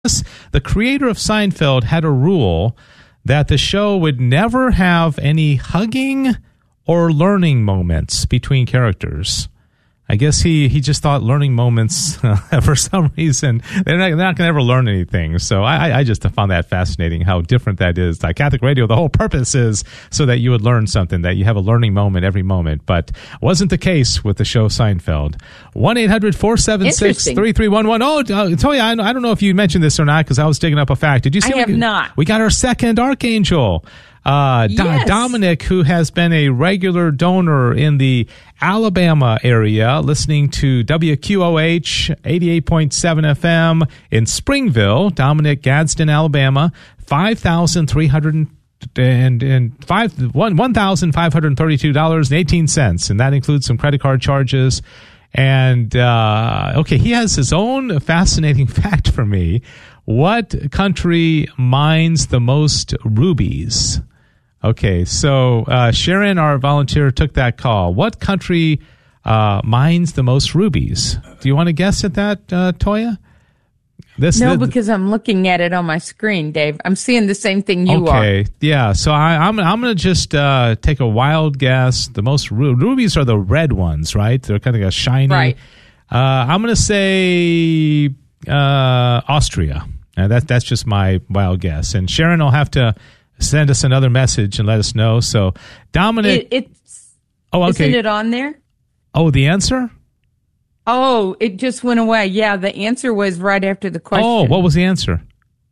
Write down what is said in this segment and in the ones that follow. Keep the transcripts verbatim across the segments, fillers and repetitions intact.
The creator of Seinfeld had a rule that the show would never have any hugging or learning moments between characters. I guess he, he just thought learning moments, uh, for some reason, they're not, they're not going to ever learn anything. So I, I just found that fascinating, how different that is. Like Catholic Radio, the whole purpose is so that you would learn something, that you have a learning moment every moment. But wasn't the case with the show Seinfeld. one eight hundred four seven six three three one one. Oh, uh, Toya, I, I don't know if you mentioned this or not, because I was digging up a fact. Did you see? I have we, not. We got our second Archangel. Uh, Do- yes. Dominic, who has been a regular donor in the Alabama area, listening to W Q O H eighty-eight point seven F M in Springville. Dominic, Gadsden, Alabama, five thousand three hundred and and five one one thousand five hundred thirty-two dollars and eighteen cents, and that includes some credit card charges. And uh, okay, he has his own fascinating fact for me. What country mines the most rubies? Okay, so uh, Sharon, our volunteer, took that call. What country uh, mines the most rubies? Do you want to guess at that, uh, Toya? This, no, the, because I'm looking at it on my screen, Dave. I'm seeing the same thing you okay, are. Okay, yeah. So I, I'm I'm going to just uh, take a wild guess. The most ru- rubies are the red ones, right? They're kind of a shiny. Right. Uh, I'm going to say uh, Austria. Uh, that that's just my wild guess. And Sharon will have to send us another message and let us know. So Dominic, it, it's oh, okay. Isn't it on there? Oh, the answer? Oh, it just went away. Yeah, the answer was right after the question. Oh, what was the answer?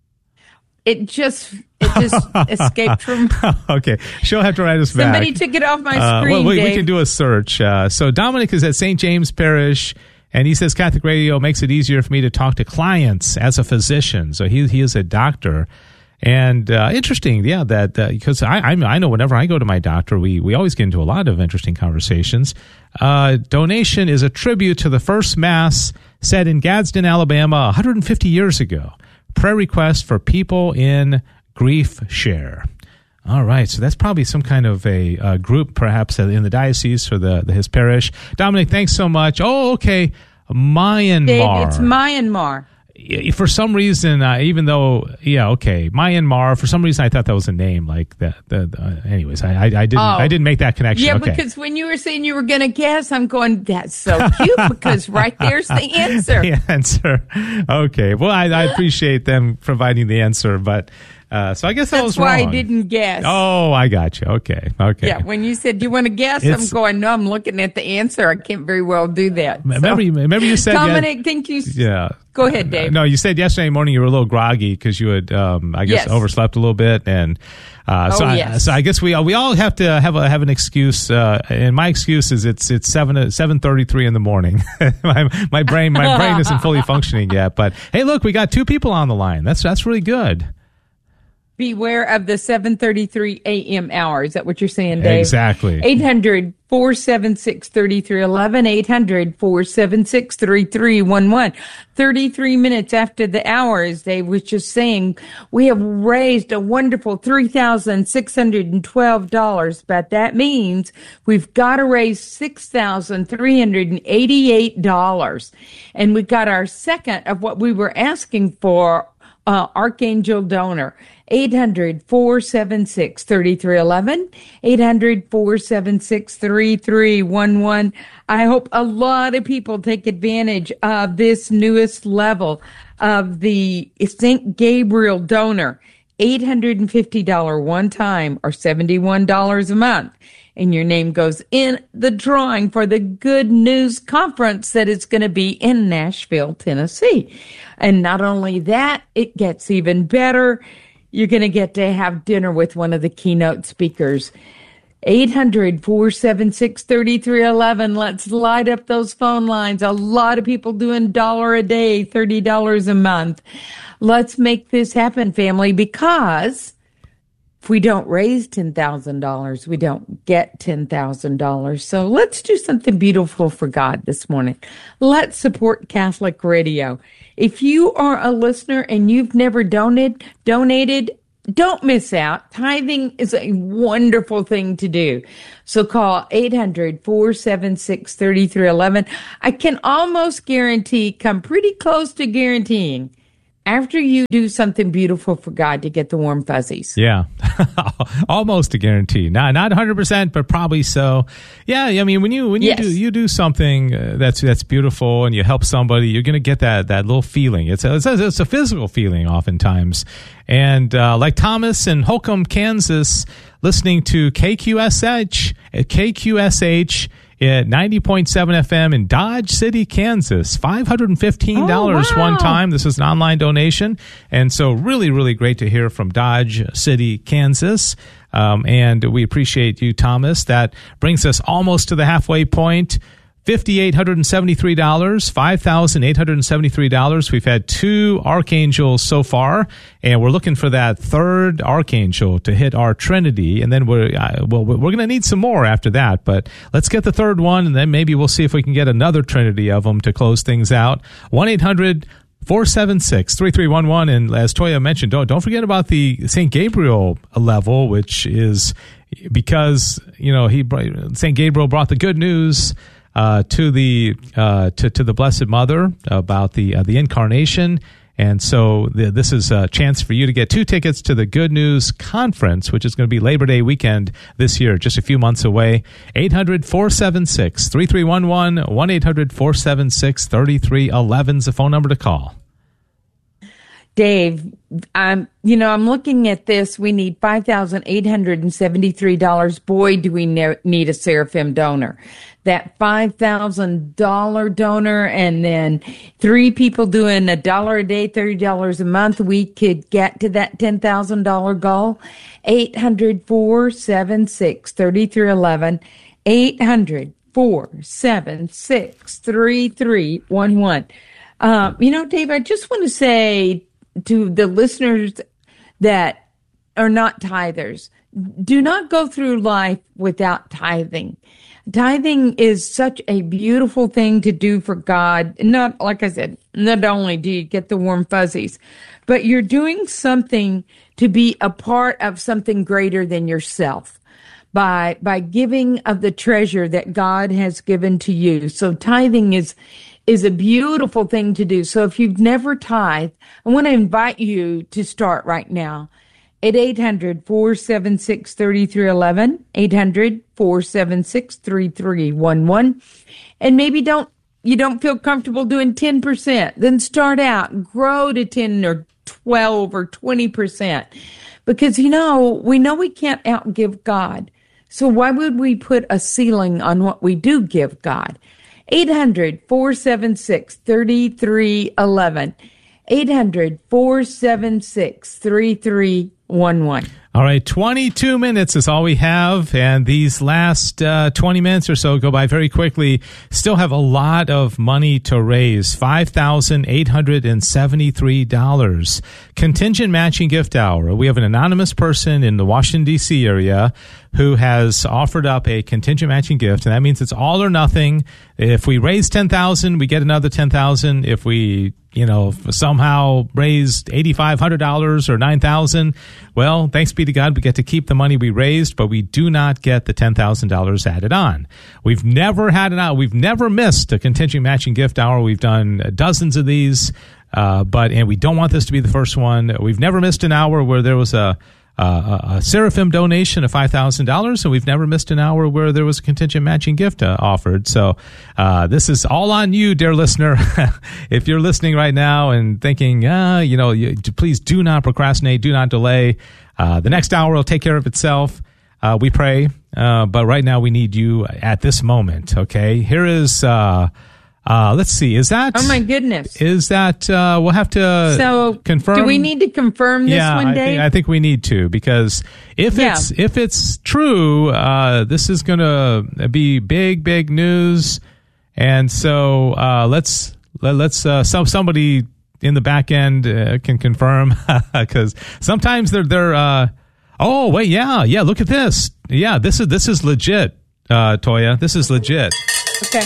It just it just escaped from. Okay, she'll have to write us back. Somebody took it off my uh, screen. Well, we, Dave. we can do a search. Uh, so Dominic is at Saint James Parish, and he says Catholic Radio makes it easier for me to talk to clients as a physician. So he he is a doctor. And uh, interesting, yeah, that uh, because I, I I know whenever I go to my doctor, we, we always get into a lot of interesting conversations. Uh, donation is a tribute to the first Mass said in Gadsden, Alabama, one hundred fifty years ago. Prayer request for people in grief share. All right, so that's probably some kind of a uh, group, perhaps, in the diocese for the, the his parish. Dominic, thanks so much. Oh, okay, Myanmar. Dave, it's Myanmar. For some reason, uh, even though, yeah, okay, Myanmar. For some reason, I thought that was a name. Like that. The, the, anyways, I, I, I didn't. Oh. I didn't make that connection. Yeah, okay. because when you were saying you were going to guess, I'm going, that's so cute because right there's the answer. The answer. Okay. Well, I, I appreciate them providing the answer, but uh, so I guess that That's was why wrong. I didn't guess. Oh, I got you. Okay. Okay. Yeah, when you said, do you want to guess? It's- I'm going, no, I'm looking at the answer. I can't very well do that. Remember, So- remember you said Dominic, yeah, thank you. yeah. Go ahead, Dave. No, you said yesterday morning you were a little groggy because you had, um, I guess, Yes. overslept a little bit, and uh, so Oh, I, yes. so I guess we we all have to have a have an excuse. Uh, and my excuse is it's it's seven seven thirty three in the morning. my my brain my brain isn't fully functioning yet. But hey, look, we got two people on the line. That's that's really good. Beware of the seven thirty-three a.m. hour. Is that what you're saying, Dave? Exactly. eight hundred, four seven six, three three one one, eight hundred, four seven six, three three one one. thirty-three minutes after the hour, as Dave was just saying, we have raised a wonderful three thousand six hundred twelve dollars, but that means we've got to raise six thousand three hundred eighty-eight dollars. And we got our second of what we were asking for, uh, Archangel donor. eight hundred, four seven six, three three one one, eight hundred, four seven six, three three one one. I hope a lot of people take advantage of this newest level of the Saint Gabriel donor, eight hundred fifty dollars one time or seventy-one dollars a month. And your name goes in the drawing for the Good News Conference that is going to be in Nashville, Tennessee. And not only that, it gets even better. You're going to get to have dinner with one of the keynote speakers. eight hundred, four seven six, three three one one. Let's light up those phone lines. A lot of people doing a dollar a day, thirty dollars a month. Let's make this happen, family, because if we don't raise ten thousand dollars, we don't get ten thousand dollars. So let's do something beautiful for God this morning. Let's support Catholic Radio. If you are a listener and you've never donated, donated, don't miss out. Tithing is a wonderful thing to do. So call eight hundred, four seven six, three three one one. I can almost guarantee, come pretty close to guaranteeing, after you do something beautiful for God, you get the warm fuzzies. Yeah, almost a guarantee. Not not one hundred percent, but probably so. Yeah, I mean, when you when you Yes. do you do something uh, that's that's beautiful and you help somebody, you're going to get that that little feeling. It's a, it's a, it's a physical feeling oftentimes. And uh, like Thomas in Holcomb, Kansas, listening to K Q S H at K Q S H. At ninety point seven F M in Dodge City, Kansas. five hundred fifteen dollars Oh, wow. one time. This is an online donation. And so really, really great to hear from Dodge City, Kansas. Um, and we appreciate you, Thomas. That brings us almost to the halfway point. five thousand eight hundred seventy-three dollars, five thousand eight hundred seventy-three dollars. We've had two archangels so far, and we're looking for that third archangel to hit our Trinity, and then we're uh, well, we're going to need some more after that. But let's get the third one, and then maybe we'll see if we can get another Trinity of them to close things out. one eight hundred four seven six three three one one, and as Toya mentioned, don't don't forget about the Saint Gabriel level, which is because you know he Saint Gabriel brought the good news. Uh, to the uh, to to the Blessed Mother about the uh, the incarnation, and so the, this is a chance for you to get two tickets to the Good News Conference, which is going to be Labor Day weekend this year, just a few months away. eight hundred four seven six three three one one, one eight hundred four seven six three three one one is the phone number to call. Dave, I'm, you know, I'm looking at this. We need five thousand eight hundred seventy-three dollars. Boy, do we ne- need a Seraphim donor. That five thousand dollars donor, and then three people doing a dollar a day, thirty dollars a month, we could get to that ten thousand dollars goal. eight hundred four seven six three three one one. eight hundred four seven six three three one one. Um, you know, Dave, I just want to say to the listeners that are not tithers, do not go through life without tithing. Tithing is such a beautiful thing to do for God. Not, like I said, not only do you get the warm fuzzies, but you're doing something to be a part of something greater than yourself by, by giving of the treasure that God has given to you. So tithing is, is a beautiful thing to do. So if you've never tithed, I want to invite you to start right now at eight hundred four seven six three three one one, eight hundred four seven six three three one one. And maybe don't, you don't feel comfortable doing ten percent. Then start out, grow to ten or twelve or twenty percent. Because, you know, we know we can't outgive God. So why would we put a ceiling on what we do give God? eight hundred four seven six three three one one. eight hundred four seven six three three one one. All right, twenty-two minutes is all we have, and these last uh, twenty minutes or so go by very quickly. Still have a lot of money to raise, five thousand eight hundred seventy-three dollars. Contingent matching gift hour. We have an anonymous person in the Washington, D C area who has offered up a contingent matching gift, and that means it's all or nothing. If we raise ten thousand dollars, we get another ten thousand dollars. If we you know, somehow raised eight thousand five hundred dollars or nine thousand dollars, well, thanks be to God, we get to keep the money we raised, but we do not get the ten thousand dollars added on. We've never had an hour. We've never missed a contingent matching gift hour. We've done dozens of these, uh, but, and we don't want this to be the first one. We've never missed an hour where there was a, Uh, a Seraphim donation of five thousand dollars, and we've never missed an hour where there was a contingent matching gift uh, offered. So uh, this is all on you, dear listener. If you're listening right now and thinking, uh, you know, you, please do not procrastinate, do not delay. Uh, the next hour will take care of itself. Uh, we pray, uh, but right now we need you at this moment, okay? Here is... Uh, Uh, let's see. Is that? Oh my goodness! Is that? Uh, we'll have to so confirm. Do we need to confirm this yeah, one, I Dave? think, I think we need to, because if Yeah. it's if it's true, uh, this is going to be big, big news. And so uh, let's let, let's uh, some somebody in the back end uh, can confirm, because sometimes they're they're. Uh, oh wait, yeah, yeah. Look at this. Yeah, this is this is legit, uh, Toya. This is legit. Okay.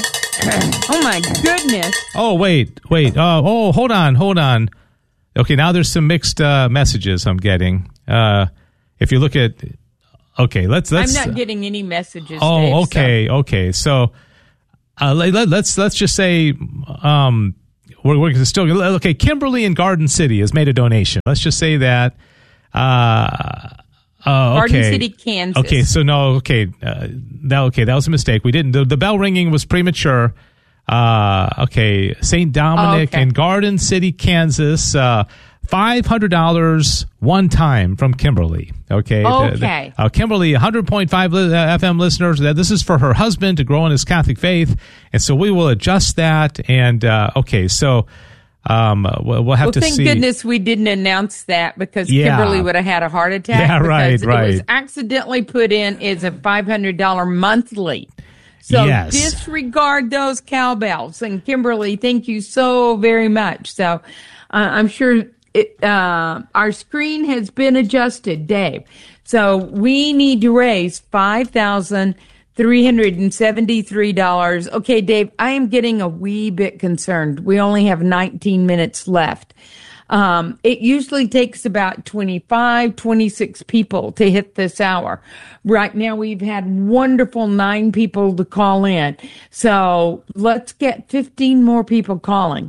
Oh my goodness. Oh, wait, wait. Uh, oh, hold on, hold on. Okay, now there's some mixed uh, messages I'm getting. Uh, if you look at, okay, let's let's. I'm not getting any messages. Oh, Dave, okay, so. okay. So uh, let, let's let's just say um, we're, we're still okay. Kimberly in Garden City has made a donation. Let's just say that. Uh, uh, okay. Garden City, Kansas. Okay, so no, okay, uh, that okay, that was a mistake. We didn't. The, the bell ringing was premature. Uh, okay, Saint Dominic oh, okay. in Garden City, Kansas. Uh, Five hundred dollars one time from Kimberly. Okay. Okay. The, the, uh, Kimberly, one hundred point five F M listeners. This is for her husband to grow in his Catholic faith, and so we will adjust that. And uh, okay, so um, we'll, we'll have well, to thank see. Thank goodness we didn't announce that because yeah. Kimberly would have had a heart attack. Yeah, right, because right. It was accidentally put in as a five hundred dollars monthly. So yes. disregard those cowbells. And Kimberly, thank you so very much. So uh, I'm sure. It, uh, our screen has been adjusted, Dave. So we need to raise five thousand three hundred seventy-three dollars. Okay, Dave, I am getting a wee bit concerned. We only have nineteen minutes left. Um, it usually takes about twenty-five, twenty-six people to hit this hour. Right now we've had wonderful nine people to call in. So let's get fifteen more people calling.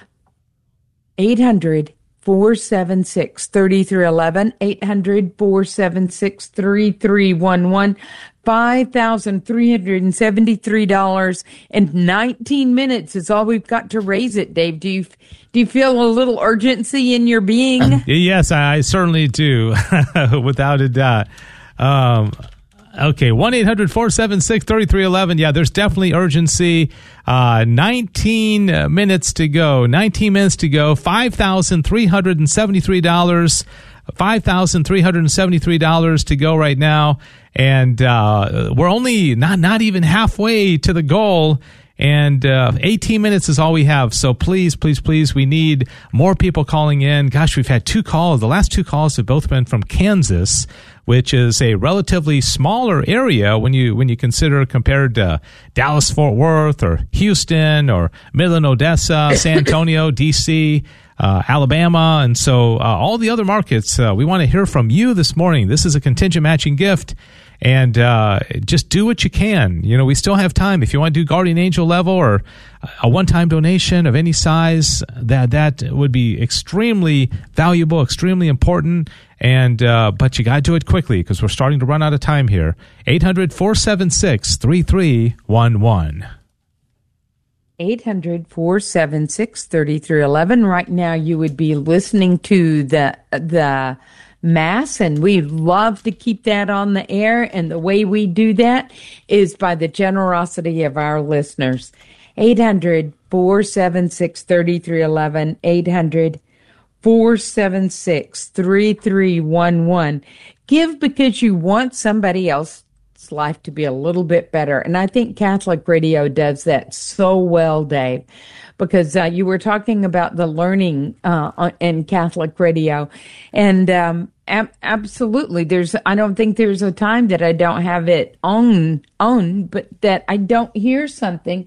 eight hundred four seven six, three three one one, eight hundred, four seven six, three three one one, five thousand three hundred seventy-three dollars and nineteen minutes is all we've got to raise it, Dave. Do you, do you feel a little urgency in your being? Yes, I certainly do, without a doubt. Um, Okay, one eight hundred four seven six three three one one. Yeah, there's definitely urgency. Uh, nineteen minutes to go. nineteen minutes to go. five thousand three hundred seventy-three dollars. five thousand three hundred seventy-three dollars to go right now. And uh, we're only not, not even halfway to the goal. And uh, eighteen minutes is all we have. So please, please, please, we need more people calling in. Gosh, we've had two calls. The last two calls have both been from Kansas, which is a relatively smaller area when you when you consider compared to Dallas-Fort Worth or Houston or Midland, Odessa, San Antonio, D C, uh, Alabama. And so uh, all the other markets, uh, we want to hear from you this morning. This is a contingent matching gift. And uh, just do what you can. You know, we still have time. If you want to do Guardian Angel level or a one-time donation of any size, that that would be extremely valuable, extremely important. And uh, but you got to do it quickly because we're starting to run out of time here. eight hundred four seven six three three one one. eight hundred four seven six three three one one. Right now, you would be listening to the the. Mass, and we love to keep that on the air, and the way we do that is by the generosity of our listeners. eight hundred four seven six three three one one, eight hundred four seven six three three one one. Give because you want somebody else's life to be a little bit better, and I think Catholic Radio does that so well, Dave. Because uh, you were talking about the learning uh, in Catholic Radio, and um, ab- absolutely, there's. I don't think there's a time that I don't have it on on, but that I don't hear something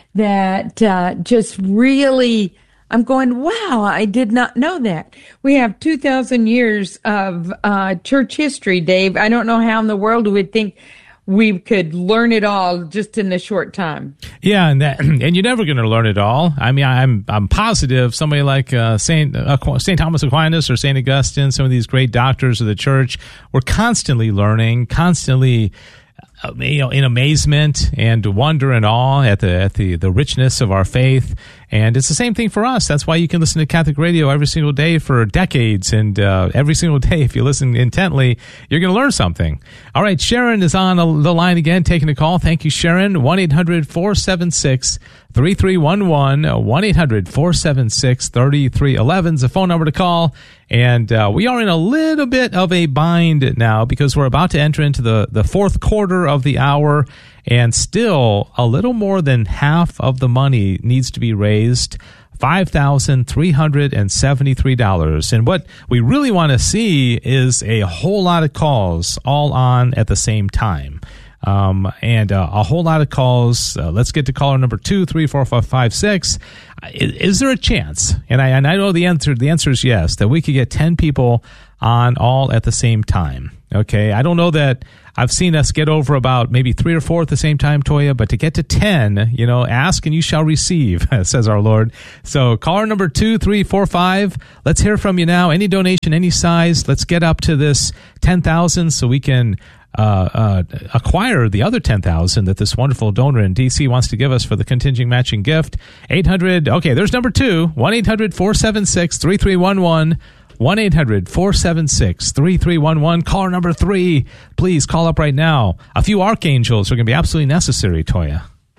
that uh, just really. I'm going, wow, I did not know that. We have two thousand years of uh, church history, Dave. I don't know how in the world we would think we could learn it all just in a short time. Yeah, and that, and you're never going to learn it all. I mean, I'm I'm positive somebody like uh, Saint uh, Saint Thomas Aquinas or Saint Augustine, some of these great doctors of the church, were constantly learning, constantly. Uh, you know, in amazement and wonder and awe at the at the the richness of our faith, and it's the same thing for us. That's why you can listen to Catholic Radio every single day for decades, and uh, every single day, if you listen intently, you're going to learn something. All right, Sharon is on the line again, taking a call. Thank you, Sharon. one eight hundred four seven six three three one one. one eight hundred four seven six three three one one is the phone number to call. And uh, we are in a little bit of a bind now because we're about to enter into the, the fourth quarter of the hour, and still a little more than half of the money needs to be raised, five thousand three hundred seventy-three dollars. And what we really want to see is a whole lot of calls all on at the same time. Um, and uh, a whole lot of calls. Uh, let's get to caller number two, three, four, five, five, six. Is, is there a chance? And I and I know the answer. The answer is yes. That we could get ten people on all at the same time. Okay, I don't know that I've seen us get over about maybe three or four at the same time, Toya, but to get to ten, you know, ask and you shall receive, says our Lord. So caller number two, three, four, five, let's hear from you now. Any donation, any size, let's get up to this ten thousand so we can uh, uh, acquire the other ten thousand that this wonderful donor in D C wants to give us for the contingent matching gift. eight hundred, okay, there's number two, one eight hundred four seven six three three one one. one eight hundred four seven six three three one one. Caller number three, please call up right now. A few archangels are going to be absolutely necessary, Toya.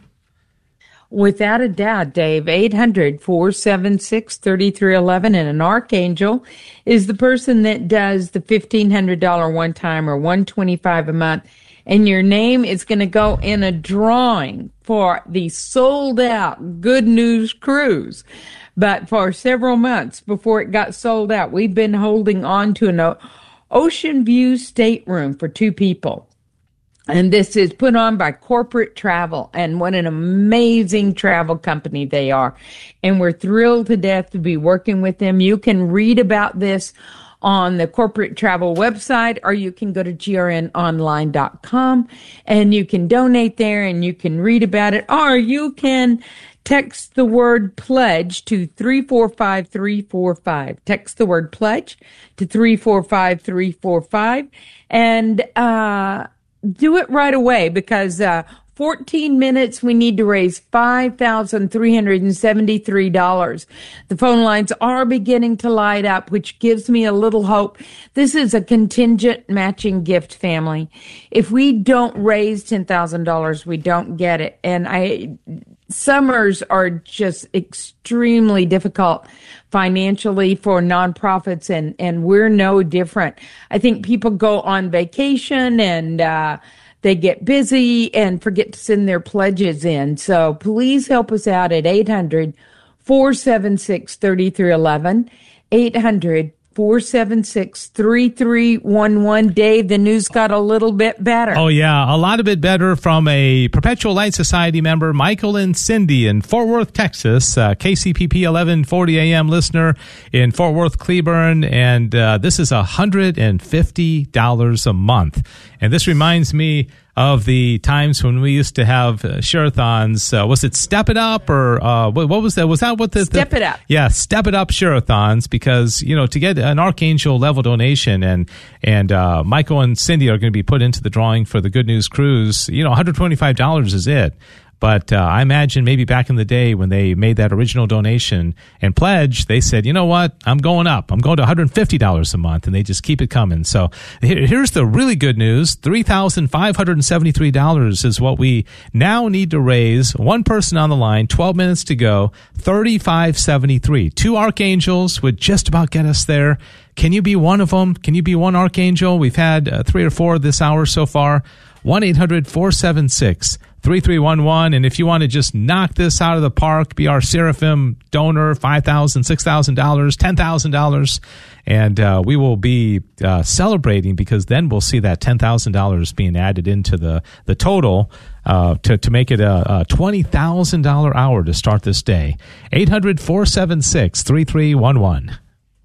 Without a doubt, Dave. eight hundred four seven six three three one one. And an archangel is the person that does the fifteen hundred dollars one time or one hundred twenty-five dollars a month. And your name is going to go in a drawing for the sold out Good News Cruise. But for several months before it got sold out, we've been holding on to an ocean view stateroom for two people. And this is put on by Corporate Travel, and what an amazing travel company they are. And we're thrilled to death to be working with them. You can read about this on the Corporate Travel website, or you can go to G R N online dot com and you can donate there and you can read about it, or you can text the word pledge to three four five three four five. Text the word pledge to three four five three four five and uh do it right away, because uh fourteen minutes, we need to raise five thousand three hundred seventy-three dollars. The phone lines are beginning to light up, which gives me a little hope. This is a contingent matching gift, family. If we don't raise ten thousand dollars, we don't get it. And I, summers are just extremely difficult financially for nonprofits, and, and we're no different. I think people go on vacation and, uh, they get busy and forget to send their pledges in. So please help us out at eight hundred four seven six three three one one. eight hundred four seven six three three one one. Dave, the news got a little bit better. Oh, yeah, a lot of bit better from a Perpetual Light Society member, Michael and Cindy in Fort Worth, Texas, uh, K C P P eleven forty A M listener in Fort Worth, Cleburne, and uh, this is one hundred fifty dollars a month. And this reminds me of the times when we used to have uh, share-a-thons. Uh, was it Step It Up, or uh, what, what was that? Was that what the... Step the, It Up. Yeah, Step It Up share-a-thons, because, you know, to get an Archangel level donation, and and uh, Michael and Cindy are going to be put into the drawing for the Good News Cruise, you know, one hundred twenty-five dollars is it. But uh, I imagine maybe back in the day when they made that original donation and pledge, they said, you know what, I'm going up. I'm going to one hundred fifty dollars a month, and they just keep it coming. So here, here's the really good news. three thousand five hundred seventy-three dollars is what we now need to raise. One person on the line, twelve minutes to go, thirty-five seventy-three. Two archangels would just about get us there. Can you be one of them? Can you be one archangel? We've had uh, three or four this hour so far. one eight hundred four seven six three three one one. And if you want to just knock this out of the park, be our Seraphim donor, five thousand dollars, six thousand dollars, ten thousand dollars. And uh, we will be uh, celebrating, because then we'll see that ten thousand dollars being added into the, the total uh, to, to make it a, a twenty thousand dollars hour to start this day. eight hundred four seven six three three one one.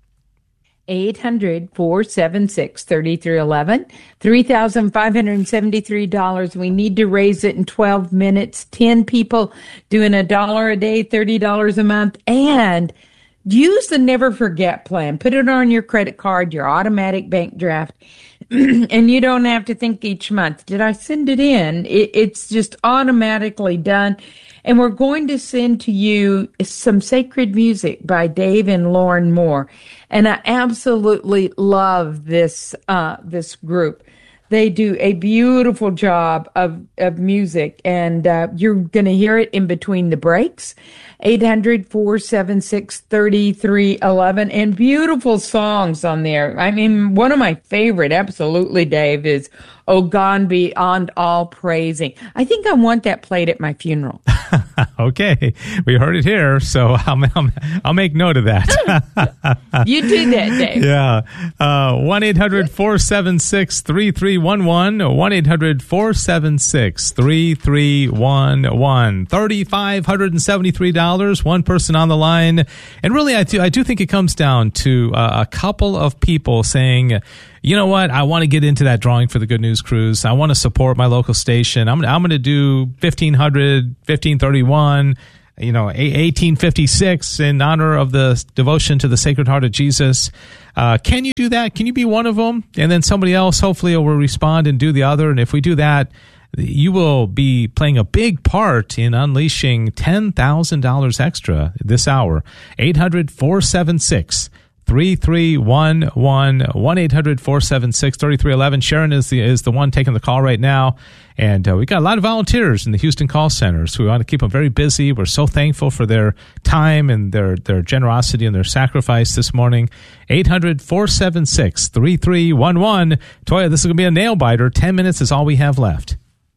eight hundred four seven six three three one one. three thousand five hundred seventy-three dollars. We need to raise it in twelve minutes. ten people doing a dollar a day, thirty dollars a month. And use the Never Forget plan. Put it on your credit card, your automatic bank draft, and you don't have to think each month, did I send it in? It, it's just automatically done. And we're going to send to you some sacred music by Dave and Lauren Moore. And I absolutely love this uh, this group. They do a beautiful job of, of music, and uh, you're going to hear it in between the breaks. eight hundred four seven six three three one one, and beautiful songs on there. I mean, one of my favorite, absolutely, Dave, is "Oh God Beyond All Praising." I think I want that played at my funeral. Okay, we heard it here, so I'll, I'll, I'll make note of that. You do that, Dave. Yeah. Uh, one eight hundred four seven six three three one one, one eight hundred, four seven six, three three one one. three thousand five hundred seventy-three dollars, one person on the line. And really, I do, I do think it comes down to uh, a couple of people saying, you know what, I want to get into that drawing for the Good News Cruise. I want to support my local station. I'm, I'm going to do fifteen hundred, fifteen thirty-one, you know, eighteen fifty-six in honor of the devotion to the Sacred Heart of Jesus. Uh, can you do that? Can you be one of them? And then somebody else hopefully will respond and do the other. And if we do that, you will be playing a big part in unleashing ten thousand dollars extra this hour. eight hundred, four seven six, three three one one, one eight hundred, four seven six, three three one one. Sharon is the is the one taking the call right now. And uh, we got a lot of volunteers in the Houston call centers. We want to keep them very busy. We're so thankful for their time and their, their generosity and their sacrifice this morning. eight hundred, four seven six, three three one one. Toya, this is going to be a nail biter. Ten minutes is all we have left.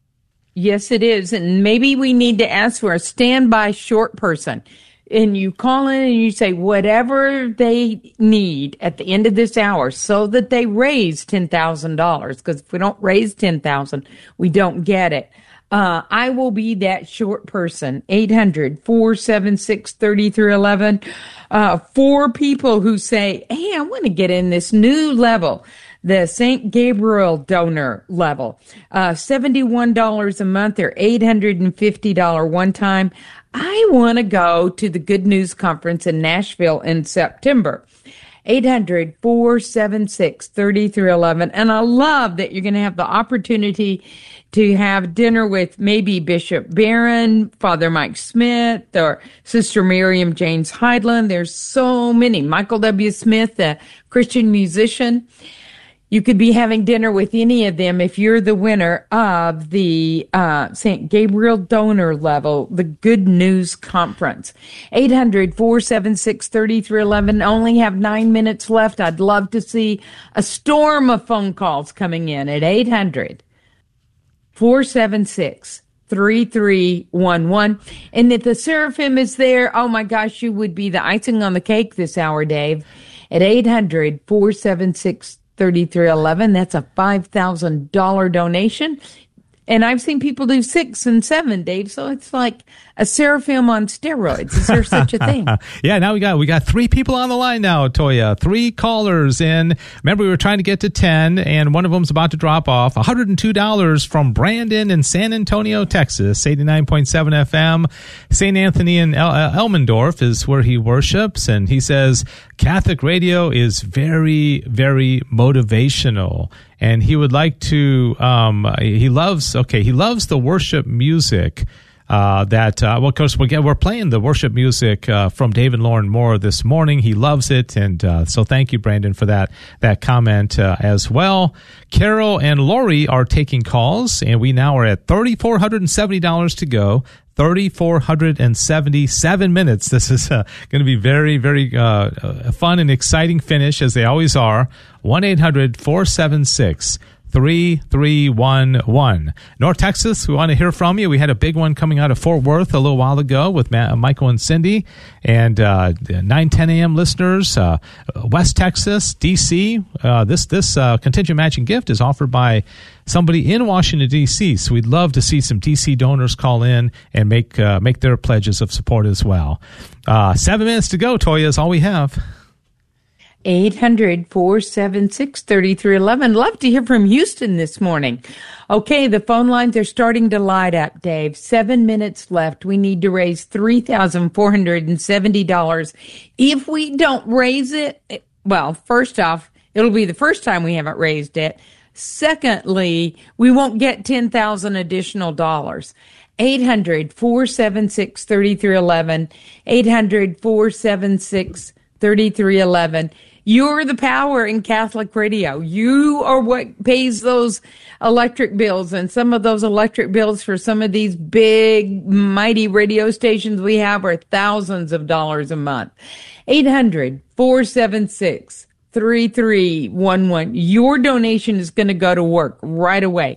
Yes, it is. And maybe we need to ask for a standby short person. And you call in and you say whatever they need at the end of this hour so that they raise ten thousand dollars. Because if we don't raise ten thousand dollars, we don't get it. Uh, I will be that short person. eight hundred, four seven six, three three one one. Uh, for people who say, hey, I want to get in this new level, the Saint Gabriel donor level, uh, seventy-one dollars a month or eight hundred fifty dollars one time. I want to go to the Good News Conference in Nashville in September. eight hundred, four seven six, three three one one. And I love that you're going to have the opportunity to have dinner with maybe Bishop Barron, Father Mike Smith, or Sister Miriam James Heidland. There's so many. Michael W. Smith, a Christian musician. You could be having dinner with any of them if you're the winner of the uh, Saint Gabriel donor level, the Good News Conference. eight hundred, four seven six, three three one one. Only have nine minutes left. I'd love to see a storm of phone calls coming in at eight hundred, four seven six, three three one one. And if the Seraphim is there, oh my gosh, you would be the icing on the cake this hour, Dave, at eight hundred, four seven six, three three one one. That's a five thousand dollars donation. And I've seen people do six and seven, Dave. So it's like a Seraphim on steroids. Is there such a thing? Yeah, now we got we got three people on the line now, Toya. Three callers in. Remember, we were trying to get to ten, and one of them's about to drop off. one hundred two dollars from Brandon in San Antonio, Texas, eighty-nine point seven F M. Saint Anthony in El- Elmendorf is where he worships, and he says Catholic radio is very, very motivational. And he would like to, um, he loves, okay, he loves the worship music uh, that, uh, well, of course, we're, we're playing the worship music uh, from David Lauren Moore this morning. He loves it. And uh, so thank you, Brandon, for that, that comment uh, as well. Carol and Lori are taking calls, and we now are at three thousand four hundred seventy dollars to go. three thousand four hundred seventy-seven minutes. This is uh, going to be very, very uh, uh, fun and exciting finish, as they always are. one eight hundred, four seven six, three three one one. North Texas, we want to hear from you. We had a big one coming out of Fort Worth a little while ago with Ma- Michael and Cindy, and uh, nine ten a.m. listeners. Uh, West Texas, D C. Uh, this this uh, contingent matching gift is offered by somebody in Washington, D C, so we'd love to see some D C donors call in and make uh, make their pledges of support as well. Uh, seven minutes to go, Toya, is all we have. eight hundred, four seven six, three three one one. Love to hear from Houston this morning. Okay, the phone lines are starting to light up, Dave. Seven minutes left. We need to raise three thousand four hundred seventy dollars. If we don't raise it, well, first off, it'll be the first time we haven't raised it. Secondly, we won't get ten thousand additional dollars. eight hundred, four seven six, three three one one. eight hundred, four seven six, three three one one. You're the power in Catholic radio. You are what pays those electric bills, and some of those electric bills for some of these big, mighty radio stations we have are thousands of dollars a month. eight hundred, four seven six, three three one one. Your donation is going to go to work right away.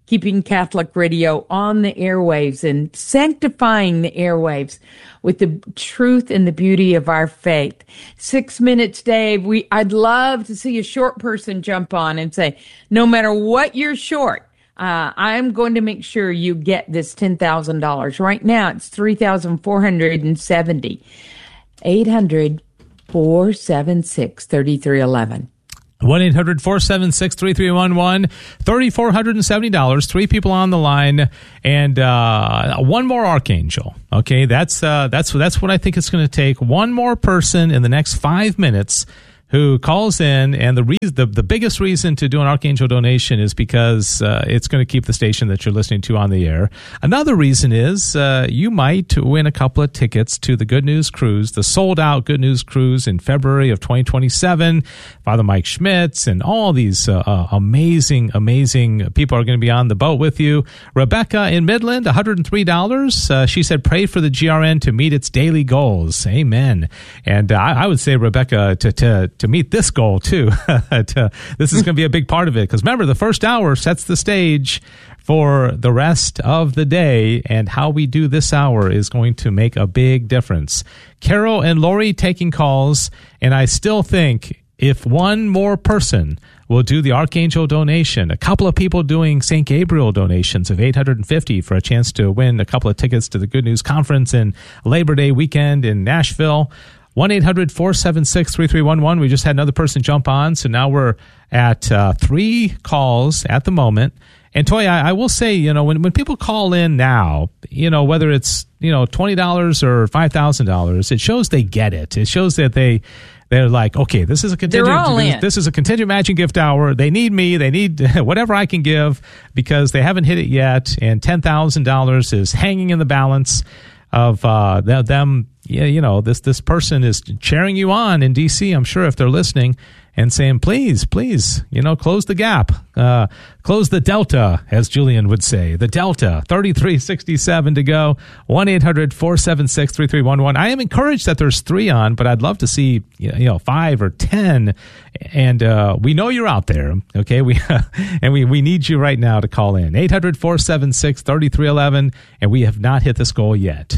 keeping Catholic radio on the airwaves and sanctifying the airwaves with the truth and the beauty of our faith. Six minutes, Dave. We, I'd love to see a short person jump on and say, no matter what you're short, uh, I'm going to make sure you get this ten thousand dollars. Right now, it's three thousand four hundred seventy dollars. eight hundred, four seven six, three three one one. one eight hundred, four seven six, three three one one. three thousand four hundred seventy dollars. Three people on the line, and uh, one more archangel. Okay, that's uh, that's that's what I think it's going to take. One more person in the next five minutes who calls in, and the reason, the, the biggest reason to do an Archangel donation is because uh, it's going to keep the station that you're listening to on the air. Another reason is uh, you might win a couple of tickets to the Good News Cruise, the sold-out Good News Cruise in February of twenty twenty-seven. Father Mike Schmitz and all these uh, uh, amazing, amazing people are going to be on the boat with you. Rebecca in Midland, one hundred three dollars. Uh, she said, pray for the G R N to meet its daily goals. Amen. And uh, I, I would say, Rebecca, to to to meet this goal too. to, this is going to be a big part of it, because remember, the first hour sets the stage for the rest of the day, and how we do this hour is going to make a big difference. Carol and Lori taking calls, and I still think if one more person will do the Archangel donation, a couple of people doing Saint Gabriel donations of eight hundred fifty dollars for a chance to win a couple of tickets to the Good News Conference in Labor Day weekend in Nashville. one eight hundred, four seven six, three three one one. We just had another person jump on, so now we're at uh, three calls at the moment. And Toya, I, I will say, you know, when, when people call in now, you know, whether it's, you know, twenty dollars or five thousand dollars, it shows they get it. It shows that they, they're like, okay, this is a contingent, this is a contingent matching gift hour. They need me. They need whatever I can give, because they haven't hit it yet. And ten thousand dollars is hanging in the balance of uh, them. Yeah, you know, this this person is cheering you on in D C, I'm sure, if they're listening, and saying, please, please, you know, close the gap, uh, close the delta, as Julian would say, the delta. Thirty-three sixty-seven to go. one eight hundred, four seven six, three three one one. I am encouraged that there's three on, but I'd love to see, you know, five or ten. And uh, we know you're out there, okay? We and we we need you right now to call in. eight hundred, four seven six, three three one one, and we have not hit this goal yet.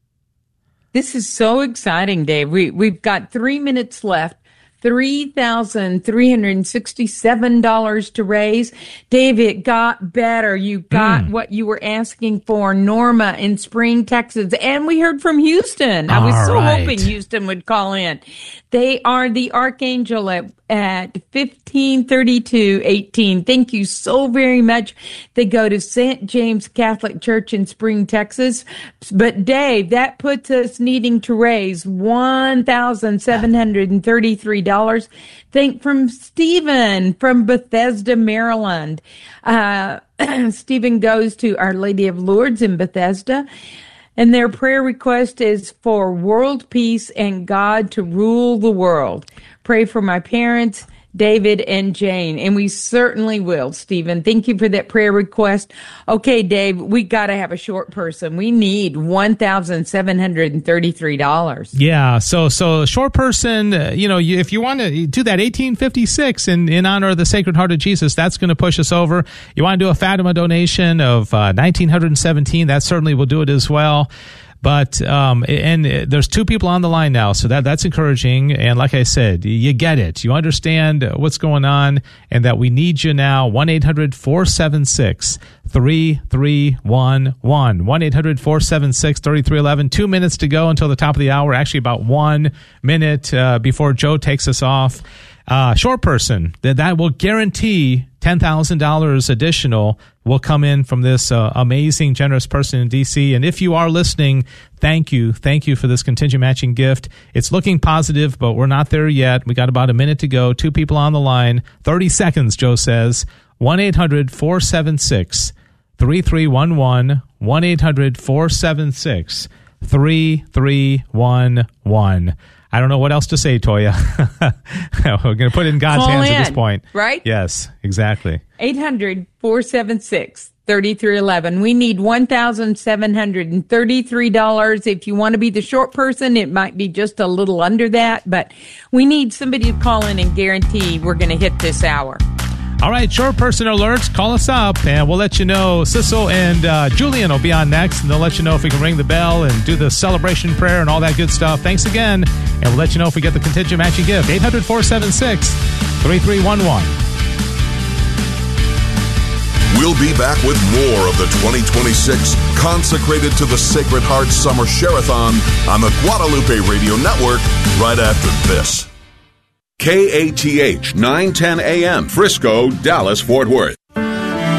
This is so exciting, Dave. We, we've got three minutes left. three thousand three hundred sixty-seven dollars to raise. Dave, it got better. You got mm. what you were asking for. Norma in Spring, Texas. And we heard from Houston. I was All so right. hoping Houston would call in. They are the Archangel at, at fifteen thirty-two eighteen. Thank you so very much. They go to Saint James Catholic Church in Spring, Texas. But Dave, that puts us needing to raise one thousand seven hundred thirty-three dollars. Thank from Stephen from Bethesda, Maryland. Uh, Stephen goes to Our Lady of Lourdes in Bethesda. And their prayer request is for world peace and God to rule the world. Pray for my parents, David and Jane. And we certainly will, Stephen. Thank you for that prayer request. Okay, Dave, we got to have a short person. We need one thousand seven hundred thirty-three dollars. Yeah, so so short person, uh, you know, you, if you want to do that eighteen fifty-six in, in honor of the Sacred Heart of Jesus, that's going to push us over. You want to do a Fatima donation of uh, nineteen seventeen, that certainly will do it as well. But, um, and there's two people on the line now, so that, that's encouraging. And like I said, you get it. You understand what's going on, and that we need you now. one eight hundred, four seven six, three three one one. one eight hundred, four seven six, three three one one. Two minutes to go until the top of the hour. Actually, about one minute uh, before Joe takes us off. Uh, short person, that, that will guarantee ten thousand dollars additional will come in from this uh, amazing, generous person in D C. And if you are listening, thank you. Thank you for this contingent matching gift. It's looking positive, but we're not there yet. We got about a minute to go. Two people on the line. thirty seconds, Joe says. one eight hundred, four seven six, three three one one. one eight hundred, four seven six, three three one one. I don't know what else to say, Toya. We're going to put it in God's Call hands in, at this point. Right? Yes, exactly. eight hundred, four seven six, three three one one. We need one thousand seven hundred thirty-three dollars. If you want to be the short person, it might be just a little under that, but we need somebody to call in and guarantee we're going to hit this hour. All right, short person alerts. Call us up, and we'll let you know. Sissel and uh, Julian will be on next, and they'll let you know if we can ring the bell and do the celebration prayer and all that good stuff. Thanks again, and we'll let you know if we get the contingent matching gift. eight hundred, four seven six, three three one one. We'll be back with more of the twenty twenty-six Consecrated to the Sacred Heart Summer Share-a-thon on the Guadalupe Radio Network right after this. K A T H nine ten A M, Frisco, Dallas, Fort Worth.